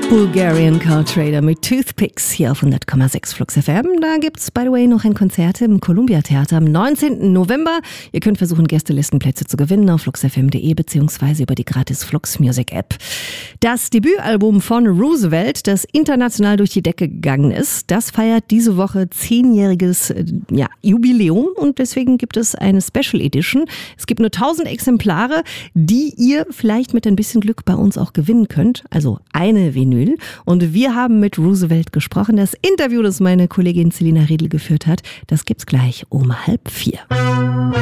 Bulgarian Car Trader mit Toothpicks hier auf 100,6 Flux FM. Da gibt's, by the way, noch ein Konzert im Columbia Theater am 19. November. Ihr könnt versuchen, Gästelistenplätze zu gewinnen auf fluxfm.de bzw. über die gratis Flux Music App. Das Debütalbum von Roosevelt, das international durch die Decke gegangen ist, das feiert diese Woche 10-jähriges Jubiläum und deswegen gibt es eine Special Edition. Es gibt nur 1000 Exemplare, die ihr vielleicht mit ein bisschen Glück bei uns auch gewinnen könnt. Also eine Vinyl. Und wir haben mit Roosevelt gesprochen. Das Interview, das meine Kollegin Selina Riedl geführt hat, das gibt's gleich um 3:30.